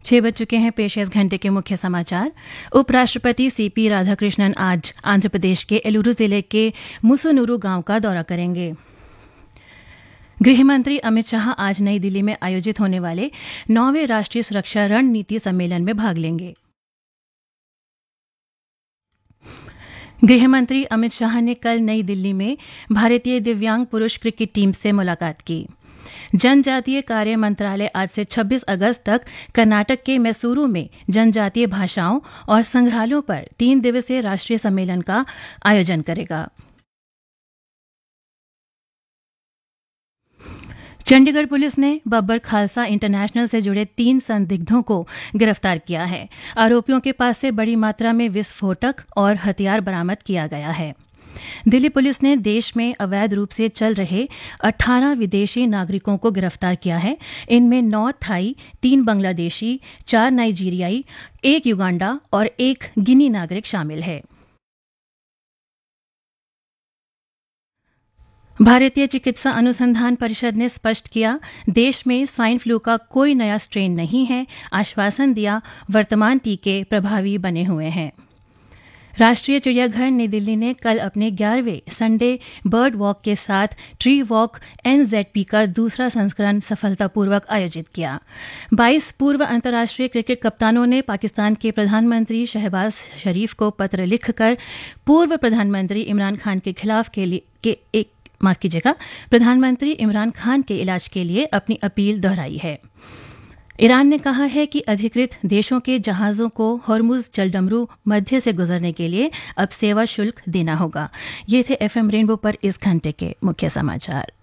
6 बज चुके हैं। पेश है इस घंटे के मुख्य समाचार। उपराष्ट्रपति सीपी राधाकृष्णन आज आंध्र प्रदेश के एलुरु जिले के मुसुनुरु गांव का दौरा करेंगे। गृहमंत्री अमित शाह आज नई दिल्ली में आयोजित होने वाले 9वें राष्ट्रीय सुरक्षा रणनीति सम्मेलन में भाग लेंगे। गृहमंत्री अमित शाह ने कल नई दिल्ली में भारतीय दिव्यांग पुरुष क्रिकेट टीम से मुलाकात की। जनजातीय कार्य मंत्रालय आज से 26 अगस्त तक कर्नाटक के मैसूरू में जनजातीय भाषाओं और संग्रहालयों पर 3 दिवसीय राष्ट्रीय सम्मेलन का आयोजन करेगा। चंडीगढ़ पुलिस ने बब्बर खालसा इंटरनेशनल से जुड़े 3 संदिग्धों को गिरफ्तार किया है। आरोपियों के पास से बड़ी मात्रा में विस्फोटक और हथियार बरामद किया गया है। दिल्ली पुलिस ने देश में अवैध रूप से चल रहे 18 विदेशी नागरिकों को गिरफ्तार किया है। इनमें 9 थाई, 3 बांग्लादेशी, 4 नाइजीरियाई, 1 युगांडा और 1 गिनी नागरिक शामिल है। भारतीय चिकित्सा अनुसंधान परिषद ने स्पष्ट किया, देश में स्वाइन फ्लू का कोई नया स्ट्रेन नहीं है। आश्वासन दिया, वर्तमान टीके प्रभावी बने हुए हैं। राष्ट्रीय चिड़ियाघर नई दिल्ली ने कल अपने 11वें संडे बर्ड वॉक के साथ ट्री वॉक NZP का दूसरा संस्करण सफलतापूर्वक आयोजित किया। 22 पूर्व अंतर्राष्ट्रीय क्रिकेट कप्तानों ने पाकिस्तान के प्रधानमंत्री शहबाज शरीफ को पत्र लिखकर पूर्व प्रधानमंत्री इमरान खान के खिलाफ प्रधानमंत्री इमरान खान के इलाज के लिए अपनी अपील दोहराई है। ईरान ने कहा है कि अधिकृत देशों के जहाज़ों को हॉर्मुज़ जलडमरू मध्य से गुजरने के लिए अब सेवा शुल्क देना होगा। ये थे FM रेनबो पर इस घंटे के मुख्य समाचार।